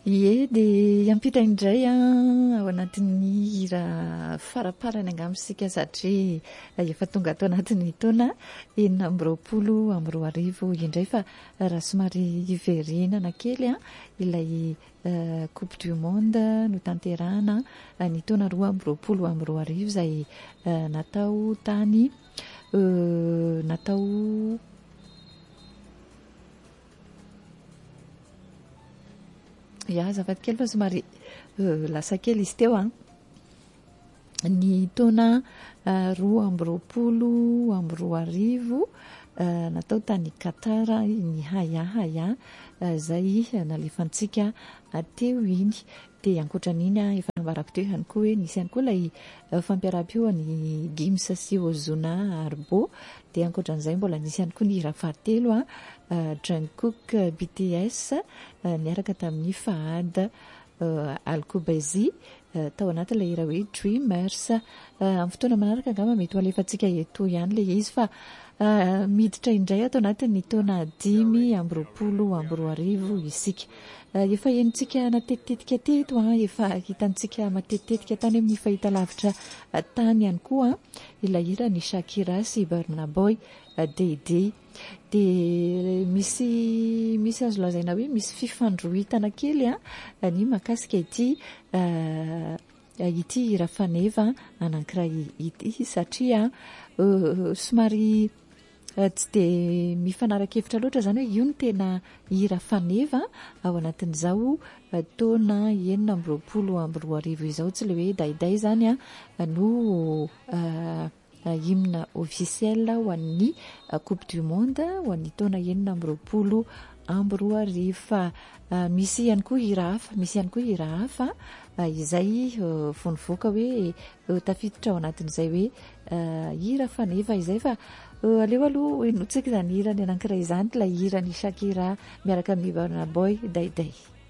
Ie, dia ampita indray ao anatin'ny hira faraparany angamsika satria efa tonga ato anatin'ny taona 2024 indray fa raha somary hiverinana kely ilay Coupe du Monde no tanterahana ny taona 2024 izay natao tany natao azafady kely fa somary lasa kely izy teo ny taona 2024 natao tany Qatar ny haya zay nalefantsika teo iny dia ankoatran'iny efa nambarako teo ihany koa hoe nisy ihany koa ilay fampiaraham-peo ny Gims sy Ozuna Arbo dia ankoatran'izay mbola nisy ihany koa ny hira fahatelo Jungkook BTS niaraka tamin'ny Fahad Al-Kubaisi tao anaty ilay hira hoe Dreamers amin'ny fotoana manaraka angamba mety ho alefantsika eto ihany ilay izy fa miditra indray atao anatin'ny taona 2024 isika efa enitsika natetitetika teto efa hitantsika matetetika tany amin'ny fahitalavitra tany ihany koa ilay hira ny Shakira sy Burna Boy Dede dia misy azo lazaina hoe misy fifandrohitana kely ny makasika ity hira faneva anankiray ity satria somary tsy dia mifanaraka-hevitra loatra zany hoe io ny tena hira faneva ao anatin'izao taona 2024 izao tsy le hoe daiday zany no hymne officiel ho an'ny Coupe du Monde ho an'ny taona 2024 fa misy ihany koa hira hafa izay vonovoaka hoe tafiditra ao anatin'izay hoe hira faneva izay fa aleo aloha enotsika izany hira ny anankiray izany ilay hira ny Shakira miaraka amin'ny Burna Boy daiday.